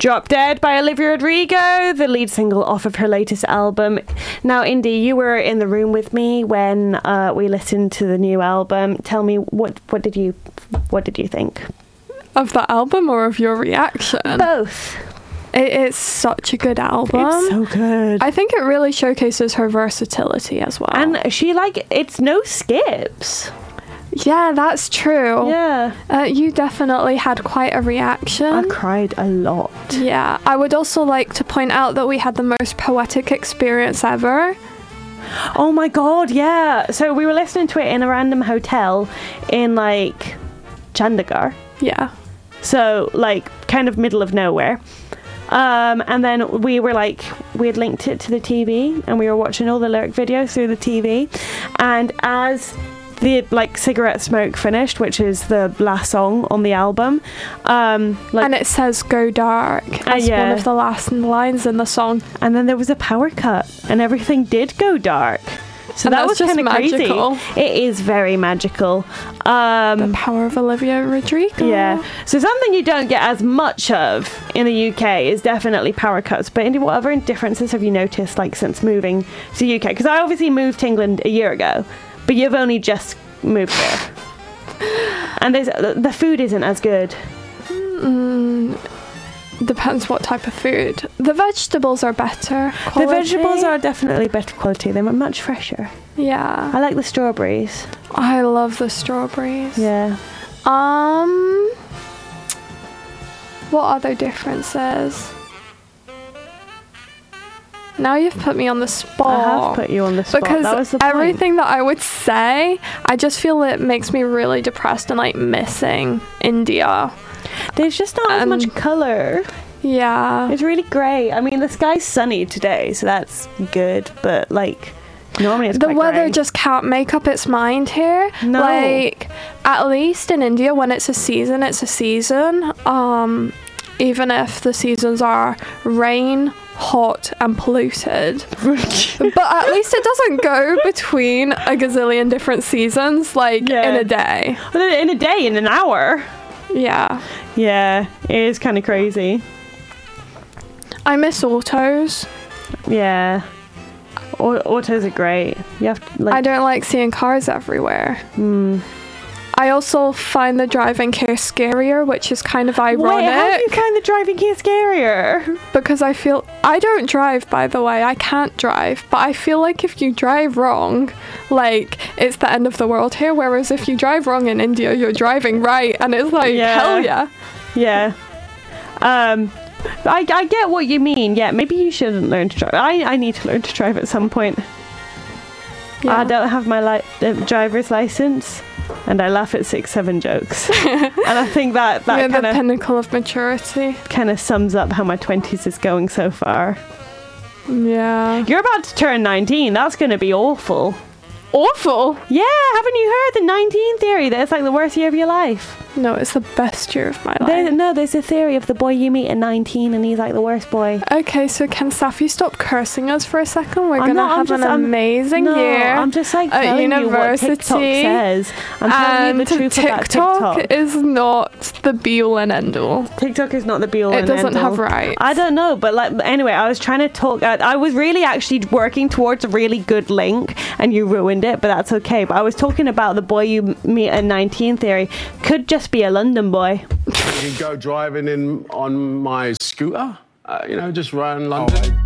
Drop Dead by Olivia Rodrigo, the lead single off of her latest album. Now, Indy, you were in the room with me when we listened to the new album. Tell me, what did you think? Of the album or of your reaction? Both. It is such a good album. It's so good. I think it really showcases her versatility as well. And it's no skips. Yeah, that's true. Yeah. You definitely had quite a reaction. I cried a lot. Yeah. I would also like to point out that we had the most poetic experience ever. Oh my god, yeah. So we were listening to it in a random hotel in like Chandigarh. Yeah. So like kind of middle of nowhere. And then we had linked it to the TV and we were watching all the lyric videos through the TV. And as the cigarette smoke finished, which is the last song on the album, and it says "Go Dark" as one of the last lines in the song, and then there was a power cut and everything did go dark. So that was kind of crazy. It is very magical. The power of Olivia Rodrigo. Yeah. So something you don't get as much of in the UK is definitely power cuts. But Indy, what other differences have you noticed since moving to the UK? Because I obviously moved to England a year ago, but you've only just moved there. And the food isn't as good. Depends what type of food. The vegetables are better quality. The vegetables are definitely better quality. They're much fresher. Yeah. I like the strawberries. I love the strawberries. Yeah. What other differences? Now you've put me on the spot. I have put you on the spot. Because that was the point. Everything that I would say, I just feel it makes me really depressed and missing India. There's just not as much colour. Yeah. It's really grey. I mean, the sky's sunny today, so that's good. But, normally it's the quite weather grey. just can't make up its mind here. No. At least in India, when it's a season, it's a season. Even if the seasons are rain, hot and polluted. But at least it doesn't go between a gazillion different seasons, in a day. In a day, in an hour. Yeah. Yeah, it is kind of crazy. I miss autos. Yeah. Autos are great. You have to, I don't like seeing cars everywhere. I also find the driving here scarier, which is kind of ironic. Wait, how do you find the driving here scarier? Because I don't drive, by the way. I can't drive. But I feel like if you drive wrong, it's the end of the world here. Whereas if you drive wrong in India, you're driving right. And it's hell yeah. Yeah. I get what you mean. Yeah, maybe you shouldn't learn to drive. I need to learn to drive at some point. Yeah. I don't have my driver's license. And I laugh at 6-7 jokes. And I think that kind of the pinnacle of maturity. Kind of sums up how my 20s is going so far. Yeah. You're about to turn 19. That's going to be awful. Awful? Yeah, haven't you heard the 19 theory that it's the worst year of your life? No, it's the best year of my life. There's a theory of the boy you meet at 19 and he's the worst boy. Okay, so can Safi stop cursing us for a second? We're going to have an amazing year. I'm just telling university. You what TikTok says. I'm telling you the truth about TikTok. is not the be-all and end-all. TikTok is not the be-all and end-all. It doesn't have rights. I don't know, but anyway, I was trying to talk. I was really actually working towards a really good link and you ruined it, but that's okay. But I was talking about the boy you meet at 19 theory. Could just be a London boy. You can go driving on my scooter, just around London.